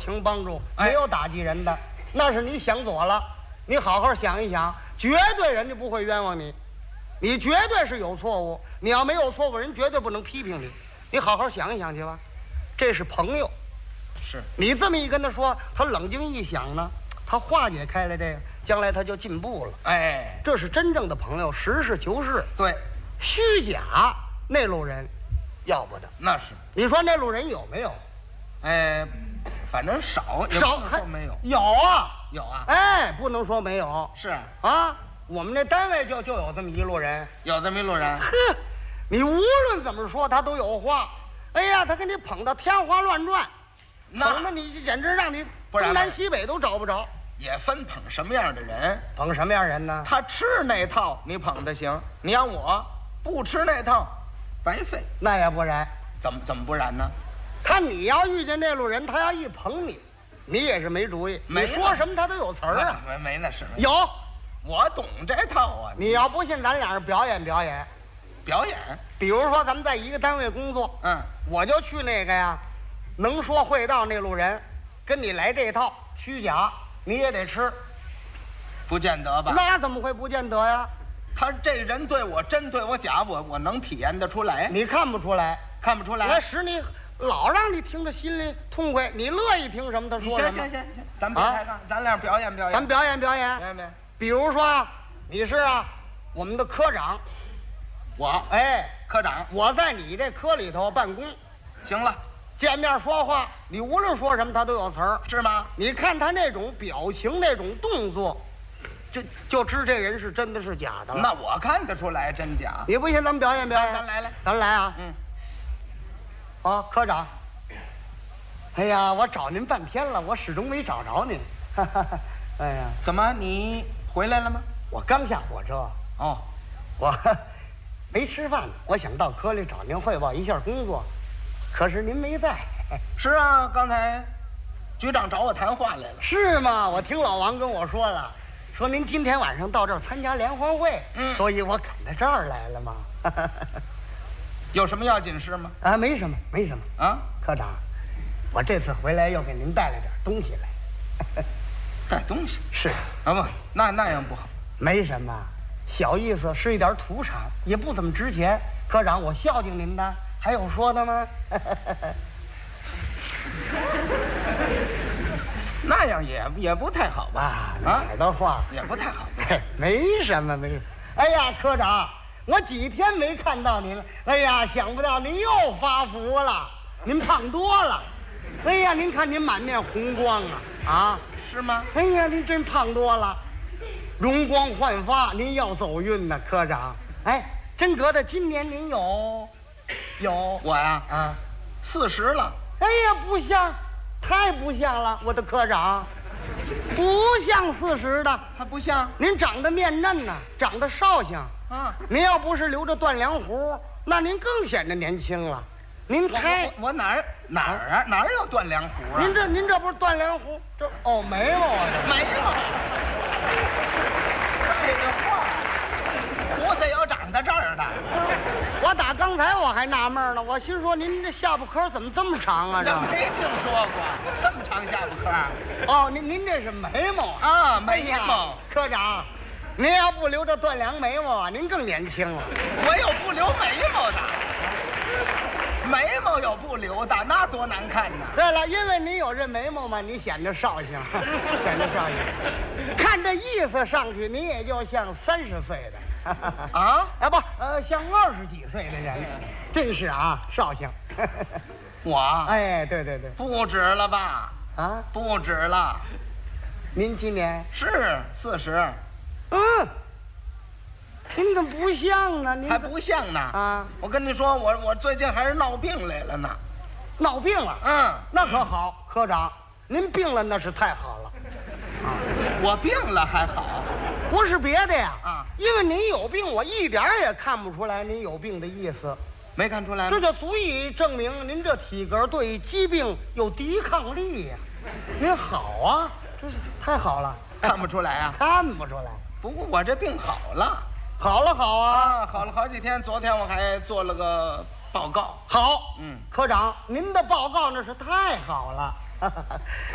请帮助，没有打击人的，那是你想左了。你好好想一想，绝对人家不会冤枉你，你绝对是有错误。你要没有错误，人绝对不能批评你。你好好想一想去吧，这是朋友。 是你这么一跟他说，他冷静一想呢，他化解开了这个，将来他就进步了。 哎， 这是真正的朋友，实事求是。 对， 虚假那路人要不得。 那是。 你说那路人有没有？ 哎，反正少，也少不能说没有。 有啊， 有啊。 哎，不能说没有。 是啊，我们这单位就有这么一路人。 有这么一路人。 呵，你无论怎么说他都有话。哎呀，他给你捧到天花乱转，捧的你简直让你东南西北都找不着。 也分捧什么样的人， 捧什么样人呢？ 他吃那套你捧的行，你让我不吃那套，白费。 那也不然。 怎么不然呢？ 你要遇见那路人，他要一捧你，你也是没主意。 没你说什么他都有词儿啊。 没那是。 有， 我懂这套啊。 你要不信，咱俩人表演。 表演。 比如说咱们在一个单位工作，我就去那个呀，能说会道那路人，跟你来这套虚假，你也得吃。 不见得吧？ 那怎么会不见得呀？ 他这人对我真对我假，我能体验得出来。 你看不出来， 看不出来。 那使你老让你听着心里痛快，你乐意听什么他说什么。 行，咱别抬杠，咱俩表演。 咱表演。比如说，你是我们的科长， 我科长， 我在你这科里头办公。 行了， 见面说话，你无论说什么他都有词儿， 是吗？ 你看他那种表情那种动作，就知这人是真的是假的了。 那我看得出来真假。 你不信咱们表演。咱来啊。科长，哎呀，我找您半天了，我始终没找着您。哎呀， 怎么你回来了吗？ 我刚下火车。 哦， 我没吃饭呢，我想到科里找您汇报一下工作，可是您没在。 是啊，刚才局长找我谈话来了。 是吗？我听老王跟我说了，说您今天晚上到这儿参加联欢会，所以我赶到这儿来了嘛。 有什么要紧事吗？ 没什么啊。科长，我这次回来要给您带来点东西来。 带东西？ 是啊，不，那样不好。 没什么，小意思，是一点土产，也不怎么值钱。科长，我孝敬您的，还有说的吗？ 那样也不太好吧？ 哪的话也不太好。 没什么。哎呀，科长，我几天没看到您了。哎呀，想不到您又发福了，您胖多了。哎呀，您看您满面红光啊！ 是吗？ 哎呀，您真胖多了，容光焕发，您要走运呢，科长。哎，真格的，今年您有我呀40了。 哎呀，不像，太不像了，我的科长，不像40的， 还不像。 您长得面嫩呢，长得绍兴啊。 您要不是留着断梁胡，那您更显得年轻了。您太我哪儿有断梁胡啊？ 您这不是断梁胡，这眉毛啊， 眉毛。这个话，胡子有长到这儿的。 我打刚才我还纳闷呢，我心说您这下巴颏怎么这么长啊？这没听说过这么长下巴颏。您这是眉毛啊？眉毛。 科长，您要不留着断梁眉毛啊，您更年轻了。 我有不留眉毛的。眉毛有不留的，那多难看呢。 对了，因为你有这眉毛嘛，你显得绍兴，显得绍兴。看这意思上去，你也就像30岁的啊？ 不，像20几岁的人，真是绍兴。 我？ 哎，对， 不止了吧？不止了。 您今年是40。 您怎么不像呢？您还不像呢我跟你说，我最近还是闹病来了呢。 闹病了？那可好，科长，您病了那是太好了。 我病了还好？ 不是别的呀因为您有病，我一点也看不出来您有病的意思。 没看出来吗？ 这就足以证明您这体格对疾病有抵抗力呀。您好真是太好了。 看不出来啊？ 看不出来。 不过我这病好了。 好了好了好几天。昨天我还做了个报告。 好，科长，您的报告那是太好了。